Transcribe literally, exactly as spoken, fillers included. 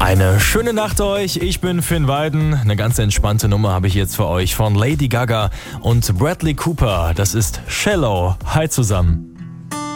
Eine schöne Nacht euch, ich bin Finn Weiden. Eine ganz entspannte Nummer habe ich jetzt für euch von Lady Gaga und Bradley Cooper. Das ist Shallow. Hi zusammen.